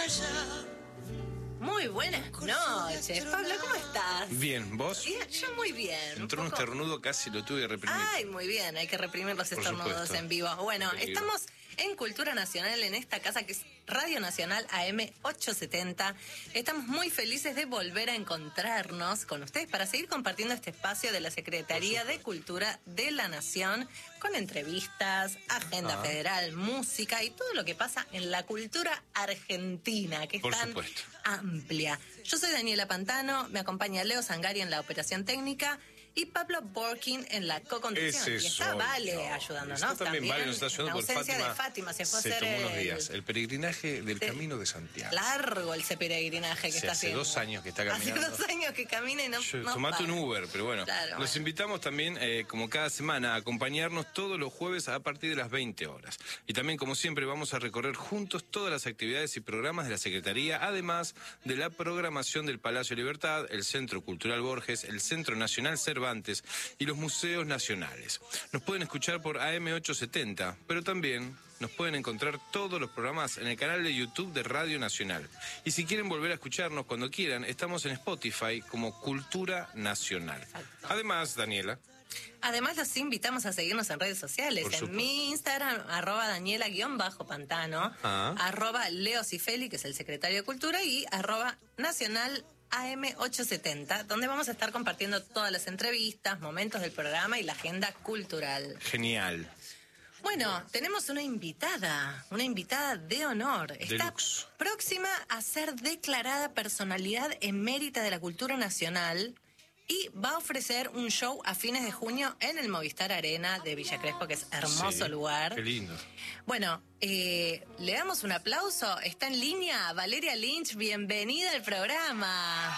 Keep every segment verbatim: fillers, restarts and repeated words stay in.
Muy buenas noches, Pablo, ¿cómo estás? Bien, ¿vos? Bien, yo muy bien. Entró un, un poco... estornudo, casi lo tuve que reprimir. Ay, muy bien, hay que reprimir los Por estornudos supuesto. en vivo. Bueno, estamos en Cultura Nacional, en esta casa que es Radio Nacional A M ochocientos setenta. Estamos muy felices de volver a encontrarnos con ustedes para seguir compartiendo este espacio de la Secretaría de Cultura de la Nación, con entrevistas, agenda ah. federal, música y todo lo que pasa en la cultura argentina, que es Por tan supuesto. amplia. Yo soy Daniela Pantano, me acompaña Leo Sangari en la operación técnica y Pablo Borkin en la co-conducción. Ese y está Vale yo. ayudándonos está también. también. Vale nos está ayudando en ausencia por Fátima. de Fátima, se fue se a hacer tomó el... unos días. El peregrinaje del de... Camino de Santiago. Largo ese peregrinaje que se está hace haciendo. dos años que está caminando. Hace dos años que camina y no, Yo, no tomate para. un Uber, pero bueno. Claro, Los bueno. invitamos también, eh, como cada semana, a acompañarnos todos los jueves a partir de las veinte horas. Y también, como siempre, vamos a recorrer juntos todas las actividades y programas de la Secretaría, además de la programación del Palacio Libertad, el Centro Cultural Borges, el Centro Nacional Cervantes y los museos nacionales. Nos pueden escuchar por A M ochocientos setenta, pero también nos pueden encontrar todos los programas en el canal de YouTube de Radio Nacional. Y si quieren volver a escucharnos cuando quieran, estamos en Spotify como Cultura Nacional. Exacto. Además, Daniela... Además, los invitamos a seguirnos en redes sociales. Por en supuesto. mi Instagram, arroba Daniela-Pantano, ah. arroba Leo Cifeli, que es el secretario de Cultura, y arroba Nacional A M ochocientos setenta, donde vamos a estar compartiendo todas las entrevistas, momentos del programa y la agenda cultural. Genial. Bueno, tenemos una invitada, una invitada de honor. Está Deluxe. próxima a ser declarada personalidad emérita de la cultura nacional y va a ofrecer un show a fines de junio en el Movistar Arena de Villa Crespo, que es hermoso sí, lugar. Qué lindo. Bueno, eh, le damos un aplauso. Está en línea Valeria Lynch. Bienvenida al programa.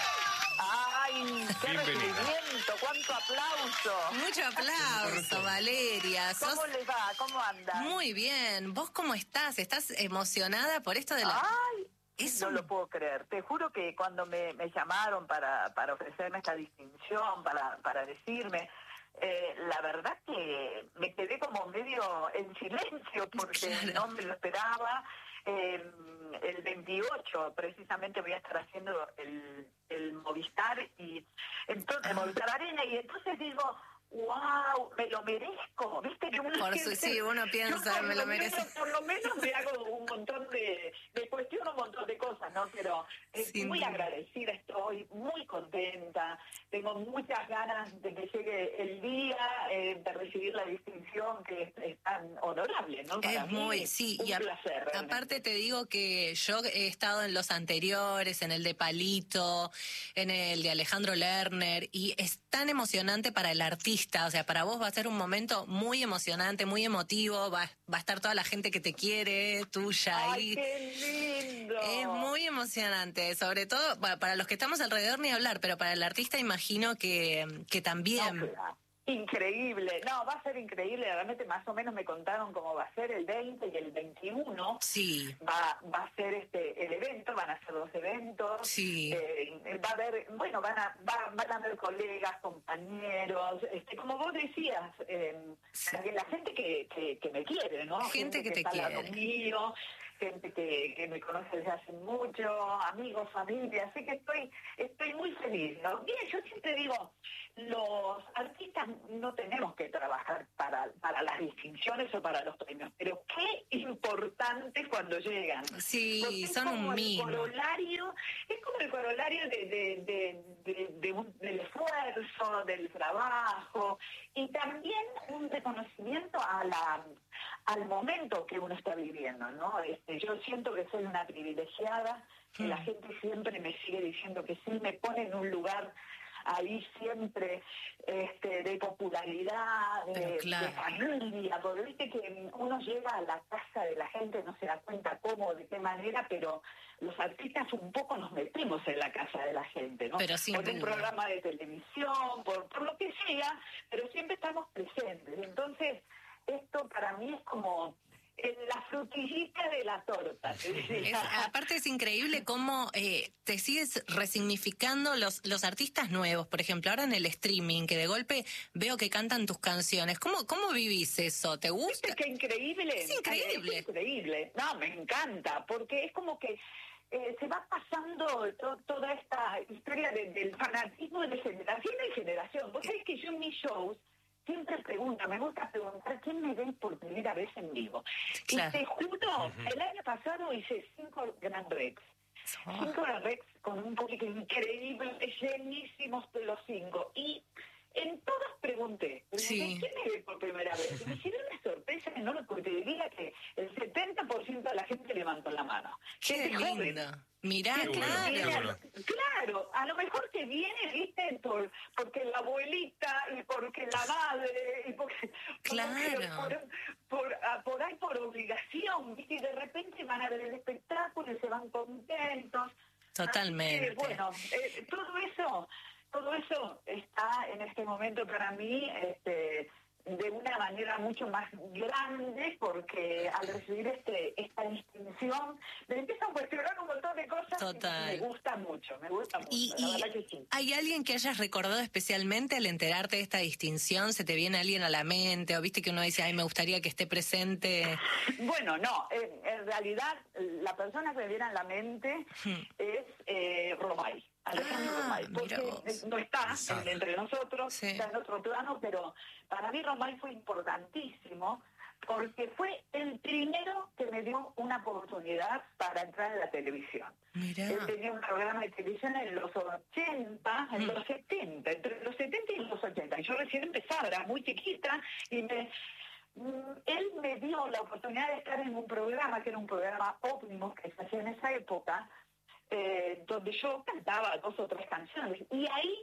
¡Ay, qué recibimiento! ¡Cuánto aplauso! Mucho aplauso, Valeria. ¿Cómo Sos... les va? ¿Cómo andan? Muy bien. ¿Vos cómo estás? ¿Estás emocionada por esto de la...? ¡Ay! Eso... No lo puedo creer. Te juro que cuando me, me llamaron para, para ofrecerme esta distinción, para, para decirme... Eh, la verdad que me quedé como medio en silencio porque claro. no me lo esperaba. Eh, el veintiocho precisamente voy a estar haciendo el, el Movistar y entonces ah. Movistar Arena y entonces digo, wow, me lo merezco, viste que uno por piensa, sí, uno piensa, me lo merece. Menos, por lo menos me hago un montón de, me cuestiono un montón de cosas, ¿no? Pero eh, muy duda. agradecida estoy, muy contenta, tengo muchas ganas de que llegue el día eh, de recibir la distinción que es, es tan honorable, ¿no? Para es mí, muy, sí, un y a, placer. Realmente. Aparte te digo que yo he estado en los anteriores, en el de Palito, en el de Alejandro Lerner, y es tan emocionante para el artista. O sea, para vos va a ser un momento muy emocionante, muy emotivo, va, va a estar toda la gente que te quiere, tuya. ¡Ay, y qué lindo! Es muy emocionante, sobre todo bueno, para los que estamos alrededor ni hablar, pero para el artista imagino que, que también... No, claro. Increíble, no, va a ser increíble, realmente más o menos me contaron cómo va a ser el veinte y el veintiuno. Sí. Va, va a ser este el evento, van a ser dos eventos. Sí. Eh, va a haber, bueno, van a, va, van a haber colegas, compañeros, este, como vos decías, eh, sí. la gente que, que, que me quiere, ¿no? Gente, gente que, que te está quiere. Al lado mío, gente que, que me conoce desde hace mucho, amigos, familia, así que estoy, estoy muy feliz, ¿no? Bien, yo siempre digo, los artistas no tenemos que trabajar para, para las distinciones o para los premios, pero qué importante cuando llegan. Sí, son un mimo. El corolario, es como el corolario de, de, de, de, de un, del esfuerzo, del trabajo, y también un reconocimiento a la, al momento que uno está viviendo, ¿no? Este, yo siento que soy una privilegiada, que mm. la gente siempre me sigue diciendo que sí, me pone en un lugar ahí siempre este, de popularidad, de, claro. de familia, porque viste que uno llega a la casa de la gente, no se da cuenta cómo, de qué manera, pero los artistas un poco nos metemos en la casa de la gente, ¿no? Pero sin por un duda. programa de televisión, por, por lo que sea, pero siempre estamos presentes. Entonces, esto para mí es como... en la frutillita de la torta. Es, aparte es increíble cómo eh, te sigues resignificando los, los artistas nuevos, por ejemplo, ahora en el streaming, que de golpe veo que cantan tus canciones. ¿Cómo, cómo vivís eso? ¿Te gusta? ¿Viste qué increíble? Es increíble. Es increíble. No, me encanta, porque es como que eh, se va pasando to, toda esta historia de, del fanatismo de generación en generación. Vos sabés que yo en mis shows siempre pregunto, me gusta preguntar quién me ve por primera vez en vivo. Claro. Y te juro, el año pasado hice cinco Grand Rex. Oh. Cinco Grand Rex con un público increíble, llenísimos de los cinco. Y en todas pregunté, sí. ¿quién me ve por primera vez? Y me hicieron una sorpresa enorme porque te diría que el setenta por ciento de la gente levantó la mano. ¡Qué lindo! Mirá, qué claro. Bueno, bueno. Claro, a lo mejor te viene, viste, por, porque la abuelita y porque la madre y porque, claro. porque por, por, por ahí por obligación, viste, y de repente van a ver el espectáculo y se van contentos. Totalmente. Así que, bueno, eh, todo eso, todo eso está en este momento para mí, este, de una manera mucho más grande, porque al recibir este esta distinción me empiezan a cuestionar un montón de cosas. Total. Y me gusta mucho, me gusta mucho, y, la y verdad que sí. ¿Hay alguien que hayas recordado especialmente al enterarte de esta distinción? ¿Se te viene alguien a la mente? ¿O viste que uno dice, ay, me gustaría que esté presente? Bueno, no, en, en realidad la persona que me viene a la mente hmm. es eh, Romay. Alejandro ah, Romay, porque no está en, entre nosotros, sí. Está en otro plano, pero para mí Romay fue importantísimo porque fue el primero que me dio una oportunidad para entrar en la televisión. Mirá. Él tenía un programa de televisión en los ochenta, en mm. los setenta, entre los setenta y los ochenta. Yo recién empezaba, era muy chiquita, y me... él me dio la oportunidad de estar en un programa, que era un programa óptimo que se hacía en esa época, Eh, donde yo cantaba dos o tres canciones, y ahí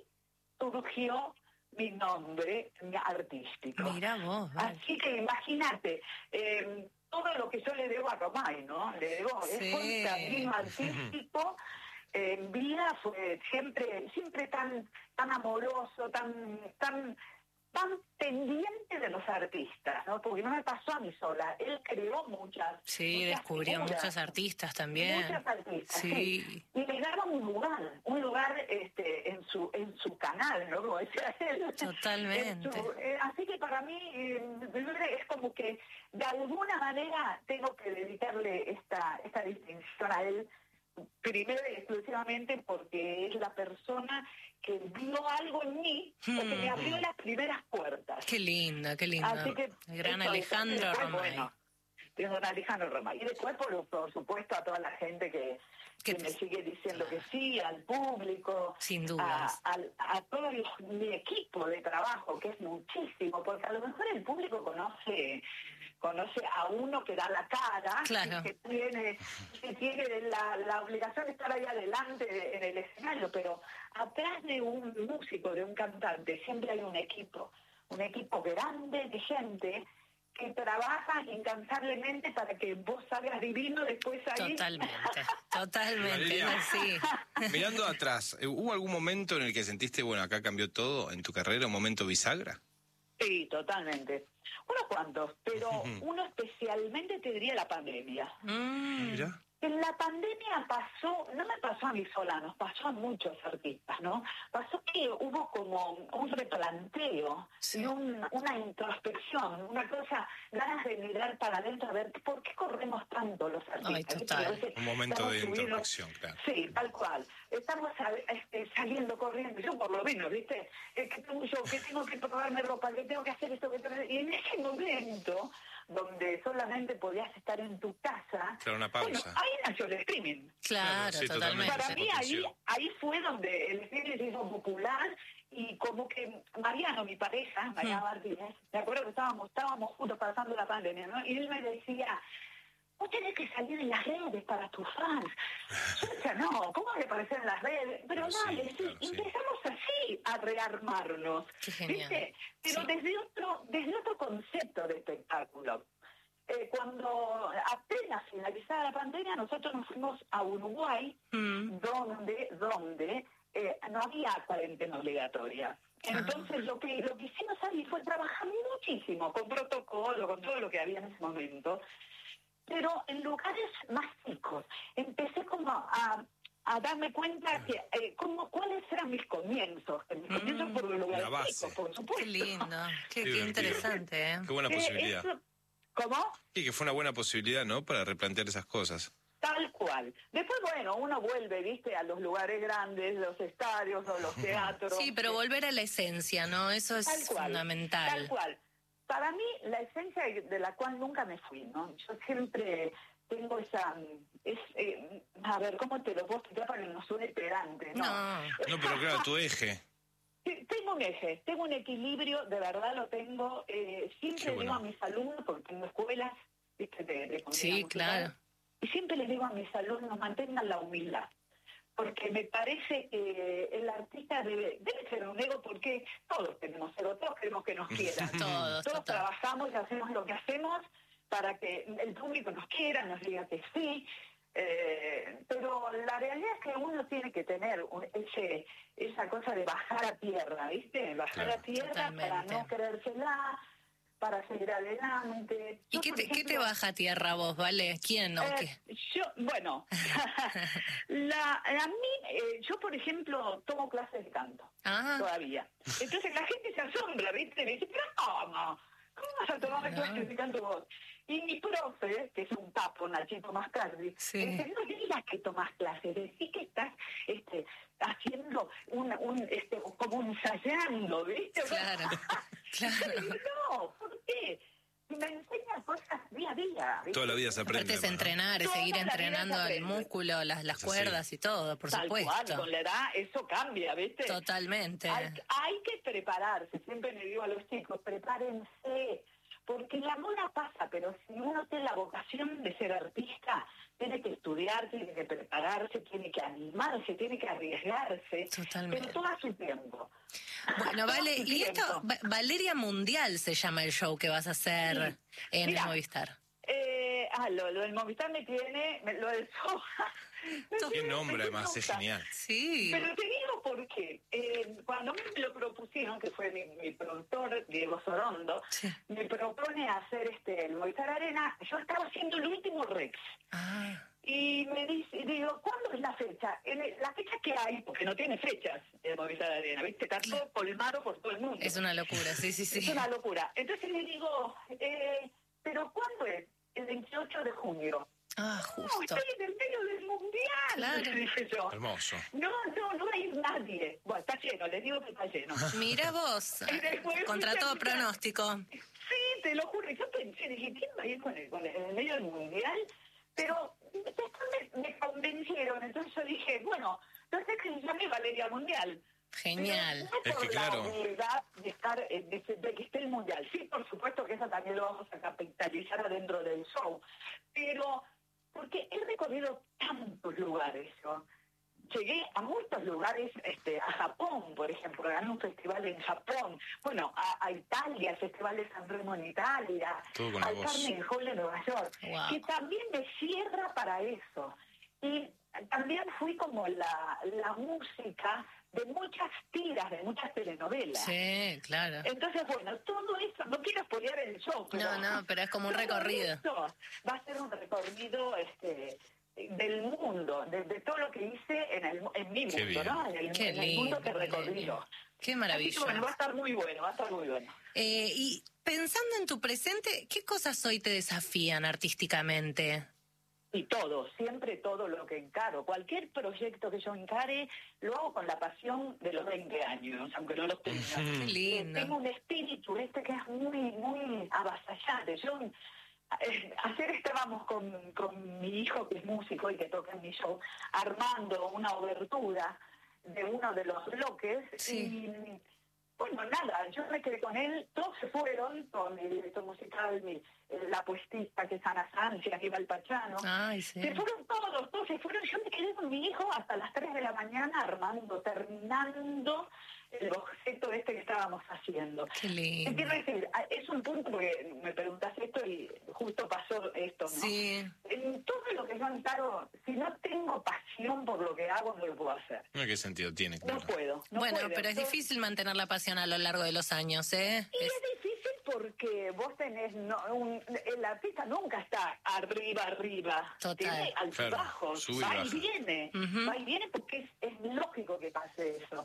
surgió mi nombre mi artístico. Mira vos, vale. Así que imagínate, eh, todo lo que yo le debo a Romay, ¿no? Le debo, sí. Es un camino artístico, eh, en vida fue siempre, siempre tan, tan amoroso, tan, tan, tan pendiente de los artistas, ¿no? Porque no me pasó a mí sola, él creó muchas. Sí, muchas descubrió figuras, muchos artistas también. Muchas artistas, sí. sí. Y le daba un lugar, un lugar este, en su en su canal, ¿no? Como decía él. Totalmente. Su, eh, así que para mí eh, es como que de alguna manera tengo que dedicarle esta, esta distinción a él, primero y exclusivamente porque es la persona que vio algo en mí, porque me abrió las primeras puertas. Qué lindo, qué lindo. Así que el gran eso, Alejandro eso, Romay. Bueno, don Alejandro Romay. Y después, por, por supuesto, a toda la gente que, que me sigue diciendo que sí, al público, sin dudas, a, a, a todo el, mi equipo de trabajo, que es muchísimo, porque a lo mejor el público conoce... conoce a uno que da la cara, claro. que tiene, que tiene la, la obligación de estar ahí adelante en el escenario, pero atrás de un músico, de un cantante, siempre hay un equipo, un equipo grande de gente que trabaja incansablemente para que vos salgas divino después ahí. Totalmente, totalmente, es así. Mirando atrás, ¿hubo algún momento en el que sentiste, bueno, acá cambió todo en tu carrera, un momento bisagra? Sí, totalmente. Unos cuantos, pero uh-huh. uno especialmente te diría la pandemia. Mm. Mira. En la pandemia pasó, no me pasó a mí sola, nos pasó a muchos artistas, ¿no? Pasó que hubo como un replanteo, sí. y un, una introspección, una cosa, ganas de mirar para adentro a ver por qué corremos tanto los artistas. Ay, total. Veces, un momento de introspección, claro. Sí, tal cual. Estamos este, saliendo corriendo, yo por lo menos, ¿viste? Es que tengo yo, que tengo que probarme ropa, que tengo que hacer esto, que tengo que... Y en ese momento, donde solamente podías estar en tu casa, claro, una pausa. Bueno, ahí nació el streaming. Claro, sí, totalmente. Para mí ahí, ahí fue donde el streaming se hizo popular, y como que Mariano, mi pareja, Mariano hmm. Martínez, me acuerdo que estábamos, estábamos juntos pasando la pandemia, ¿no? Y él me decía, vos tenés que salir en las redes para tus fans. Yo decía, no, ¿cómo me aparecer en las redes? Pero sí, dale, sí, claro, empezamos sí. así a rearmarnos. Qué genial. ¿Viste? Pero sí. desde otro, desde otro concepto de espectáculo. Eh, cuando apenas finalizada la pandemia, nosotros nos fuimos a Uruguay, mm. donde, donde eh, no había cuarentena obligatoria. Entonces ah. lo que lo que hicimos ahí fue trabajar muchísimo, con protocolo, con todo lo que había en ese momento. pero en lugares más chicos. Empecé como a, a darme cuenta que eh, como, cuáles eran mis comienzos. Mis Mm, comienzos por los lugares chicos, por supuesto. Qué lindo, qué, qué interesante, ¿eh? Qué buena Eh, posibilidad. eso- ¿Cómo? Y que fue una buena posibilidad, ¿no? Para replantear esas cosas. Tal cual. Después, bueno, uno vuelve, viste, a los lugares grandes, los estadios o los teatros. Sí, pero volver a la esencia, ¿no? Eso es Tal cual, fundamental. Tal cual. Para mí, la esencia de la cual nunca me fui, ¿no? Yo siempre tengo esa... Es, eh, a ver, ¿cómo te lo puedo explicar para que no suene pedante? No, No. No, pero claro, tu eje. Sí, tengo un eje, tengo un equilibrio, de verdad lo tengo. Eh, siempre Qué bueno. digo a mis alumnos, porque tengo escuelas, viste, de, de comedia Sí, musical, claro. y siempre les digo a mis alumnos, mantengan la humildad. Porque me parece que el artista debe, debe ser un ego, porque todos tenemos ego, todos queremos que nos quieran. Todos, Todos total. trabajamos y hacemos lo que hacemos para que el público nos quiera, nos diga que sí. Eh, pero la realidad es que uno tiene que tener un- ese esa cosa de bajar a tierra, ¿viste? Bajar Claro. a tierra para Totalmente. no creérsela, para seguir adelante. ¿Y Yo, qué por te, qué te ejemplo, baja a tierra vos, vale? ¿Quién o eh, qué? yo, bueno, la, a mí, eh, yo por ejemplo tomo clases de canto Ah, todavía. Entonces la gente se asombra, ¿viste? Me dice, pero ¿cómo? ¿Cómo vas a tomar No. clases de canto vos? Y mi profe, que es un capo, Nachito Mascardi, Sí. me dice, no digas que tomás clases, decís que estás este, haciendo un, un, este, como ensayando, ¿viste? claro, claro. Y no, ¿por qué? Me enseña cosas día a día, ¿viste? Toda la vida se aprende. Aparte es además, ¿no? entrenar, es Toda seguir la vida entrenando se el aprende. músculo, las, las Es así. cuerdas y todo, por Tal cual, supuesto. con la edad eso cambia, ¿viste? Totalmente. Hay, hay que prepararse, siempre le digo a los chicos, prepárense, porque la moda pasa, pero si uno tiene la vocación de ser artista, tiene que estudiar, tiene que prepararse, tiene que animarse, tiene que arriesgarse, Totalmente. pero todo a su tiempo. Bueno, vale, Todo a su y esto, tiempo. Va- Valeria Mundial se llama el show que vas a hacer Sí. en Mira. el Movistar. Eh, ah, lo, lo del Movistar me tiene, me- lo del show... me Qué tiene- nombre, me además, es gusta. genial. Sí. Pero te digo por qué. Eh, cuando me lo propusieron, que fue mi, mi productor, Diego Sorondo, Sí. me propone hacer este el Movistar Arena, yo estaba haciendo el último Rex. Ah, Y me dice, y digo, ¿cuándo es la fecha? En el- la fecha que hay, porque no tiene fechas el Movistar Arena, ¿viste? Está todo colmado por todo el mundo. es una locura, sí, sí, sí. Es una locura. Entonces le digo, eh, ¿pero cuándo es? El veintiocho de junio. Ah, No, justo. estoy en el medio del mundial, Claro. dije yo. Hermoso. No, no, no va a ir nadie. Bueno, está lleno, les digo que está lleno. Mira vos, Y después contra fui a todo buscar- pronóstico. Sí, te lo juro. Yo pensé, dije, ¿quién va a ir con el, con el- en el medio del mundial? Pero después me, me convencieron, entonces yo dije, bueno, entonces que se llame Valeria Mundial. Genial. Pero no Es que por claro. la obviedad de estar, eh, de, de que esté el mundial. Sí, por supuesto que eso también lo vamos a capitalizar adentro del show. Pero, porque he recorrido tantos lugares yo. Llegué a muchos lugares, este, a Japón, por ejemplo, gané un festival en Japón, bueno, a, a Italia, el Festival de San Remo en Italia, Todo con la al voz. Carnegie Hall de Nueva York, Wow. que también me cierra para eso. Y también fui como la, la música de muchas tiras, de muchas telenovelas. Sí, claro. Entonces, bueno, todo eso, no quiero spoilear el show, pero... No, no, pero es como un todo recorrido. eso va a ser un recorrido este, del mundo, de, de todo lo que hice en, el, en mi Qué mundo, bien. ¿no? En el, Qué en el mundo lindo, que recorrí Valeria. yo. Qué Así maravilla. que, bueno, va a estar muy bueno, va a estar muy bueno. Eh, y pensando en tu presente, ¿qué cosas hoy te desafían artísticamente? Y todo, siempre todo lo que encaro. Cualquier proyecto que yo encare, lo hago con la pasión de los veinte años, aunque no los tenga. Qué Eh, lindo. tengo un espíritu este que es muy, muy avasallante. Yo, eh, ayer estábamos con, con mi hijo, que es músico y que toca en mi show, armando una obertura de uno de los bloques. Sí. Y, bueno, nada, yo me quedé con él, todos se fueron, con mi director musical, mi, eh, la puestista que es Ana Sánchez, Aníbal Pachano. Ay, sí. Se fueron todos, todos se fueron. Yo me quedé con mi hijo hasta las tres de la mañana armando, terminando el boceto este que estábamos haciendo. Qué Te lindo. quiero decir, ah, es un punto porque me preguntas esto y justo pasó esto, ¿no? Sí. En todo lo que yo encaro, si no tengo pasión por lo que hago, no lo puedo hacer. No, ¿qué sentido tiene? No Claro. puedo. No Bueno, puedo. pero es Entonces- difícil mantener la pasión a lo largo de los años, ¿eh? Y Es- es difícil porque que vos tenés, no, un, el artista nunca está arriba, arriba. Total. Tiene altibajos, Claro, sube y va y baja. viene, Ujú. va y viene porque es, es lógico que pase eso.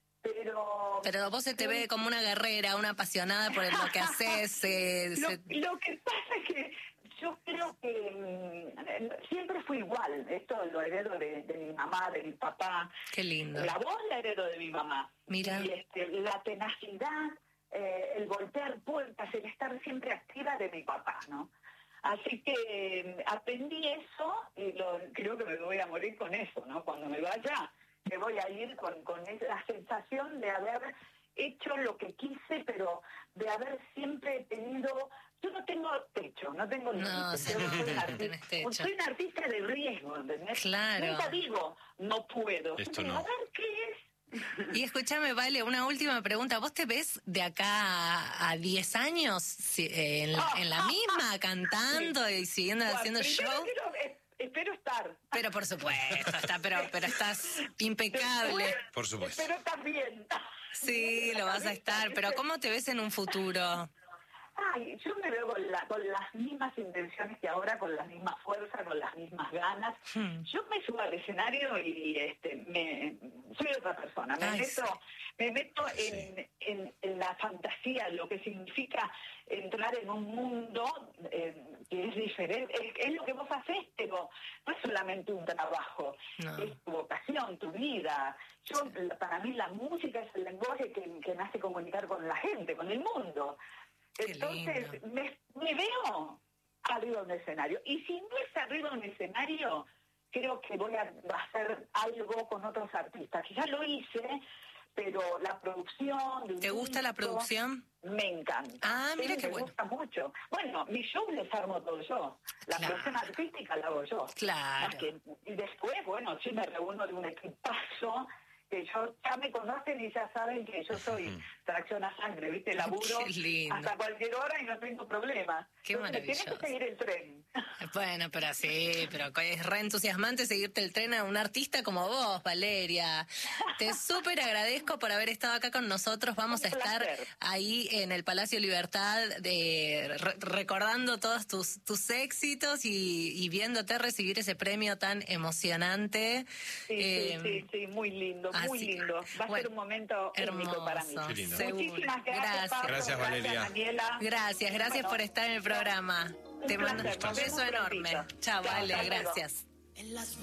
Pero... Pero vos se te ve como una guerrera, una apasionada por lo que haces. eh, Lo, se- lo que pasa es que yo creo que mm, siempre fui igual. Esto lo heredo de, de mi mamá, de mi papá. Qué lindo. La voz la heredo de mi mamá. Mira. Y este, la tenacidad, eh, el golpear puertas, el estar siempre activa de mi papá, ¿no? Así que eh, aprendí eso y lo, creo que me voy a morir con eso, ¿no? Cuando me vaya, me voy a ir con, con esa sensación de haber hecho lo que quise, pero de haber siempre tenido... Yo no tengo techo, no tengo No, límites. sí, Yo no, soy un no artista- tenés techo. soy un artista de riesgo, ¿entendés? Claro. Nunca digo, no puedo. Esto Siempre, no. A ver qué es. Y escúchame, Vale, una última pregunta. ¿Vos te ves de acá a- a diez años si- eh, en, la, en la misma, cantando y siguiendo Bueno, haciendo primero show? quiero- eh, espero estar. Pero por supuesto, está, pero, pero estás impecable. Después, Por supuesto. Espero también. Sí, lo vas a estar. Pero ¿cómo te ves en un futuro? Ay, yo me veo con, la- con las mismas intenciones que ahora, con la misma fuerza, con las mismas ganas. Hmm. Yo me subo al escenario y este, me, soy otra persona. Me Ay, meto, sí. me meto en, en- en la fantasía, lo que significa entrar en un mundo eh, que es diferente. Es, es lo que vos haces, pero no es solamente un trabajo. No. Es tu vocación, tu vida. Yo, para mí la música es el lenguaje que, que me hace comunicar con la gente, con el mundo. Qué Entonces, lindo. me, me veo arriba de un escenario. Y si no es arriba de un escenario, creo que voy a hacer algo con otros artistas. Ya lo hice, pero la producción... de un ¿Te gusta la disco, producción? Me encanta. Ah, mira Sí, qué me bueno. gusta mucho. Bueno, mi show les armo todo yo. La Claro. producción artística la hago yo. Claro. Más que- y después, bueno, sí me reúno de un equipazo que yo ya me conocen y ya saben que yo soy tracción a sangre, ¿viste? Laburo Qué lindo. hasta cualquier hora y no tengo problema. Qué Entonces, tienes maravilloso. que seguir el tren. Bueno, pero sí, pero es re entusiasmante seguirte el tren a un artista como vos, Valeria. Te súper agradezco por haber estado acá con nosotros. Vamos a Un estar placer. ahí en el Palacio Libertad de, re- recordando todos tus, tus éxitos y, y viéndote recibir ese premio tan emocionante. Sí, Eh, sí, sí, sí, muy lindo, muy así- lindo. Va a bueno, ser un momento único para mí. hermoso, Qué lindo. seguro. Muchísimas gracias, Gracias. Pablo. Gracias, Valeria. Daniela. Gracias, gracias Bueno, por estar en el programa. un Te mando placer, un nos beso vemos enorme. prontito. Chao, Chao, Vale, hasta luego. gracias. En las